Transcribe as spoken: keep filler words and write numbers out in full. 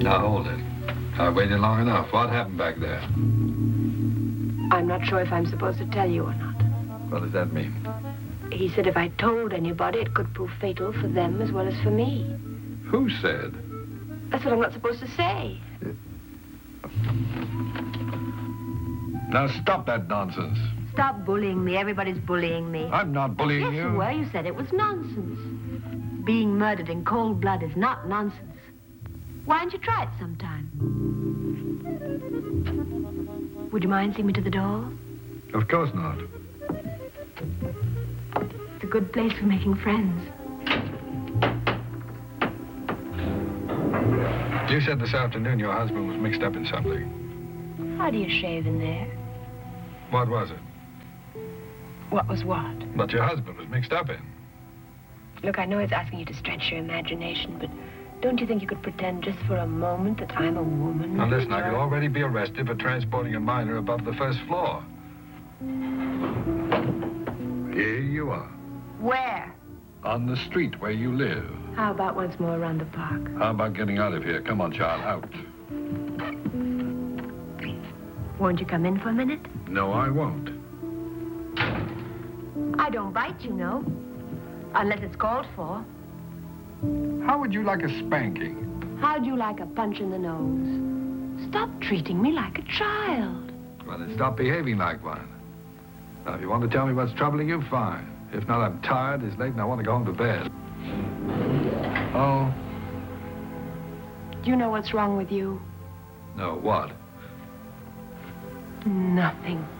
Now hold it. I've waited long enough. What happened back there? I'm not sure if I'm supposed to tell you or not. What does that mean? He said if I told anybody, it could prove fatal for them as well as for me. Who said? That's what I'm not supposed to say. Now stop that nonsense. Stop bullying me. Everybody's bullying me. I'm not bullying yes, you. Yes, you were. You said it was nonsense. Being murdered in cold blood is not nonsense. Why don't you try it sometime? Would you mind seeing me to the door? Of course not. It's a good place for making friends. You said this afternoon your husband was mixed up in something. How do you shave in there? What was it? What was what? What your husband was mixed up in. Look, I know it's asking you to stretch your imagination, but don't you think you could pretend just for a moment that I'm a woman? Now listen, I could already be arrested for transporting a minor above the first floor. Here you are. Where? On the street where you live. How about once more around the park? How about getting out of here? Come on, child, out. Won't you come in for a minute? No, I won't. I don't bite, you know. Unless it's called for. How would you like a spanking? How'd you like a punch in the nose? Stop treating me like a child. Well, then stop behaving like one. Now, if you want to tell me what's troubling you, fine. If not, I'm tired, it's late, and I want to go home to bed. Oh? Do you know what's wrong with you? No, what? Nothing.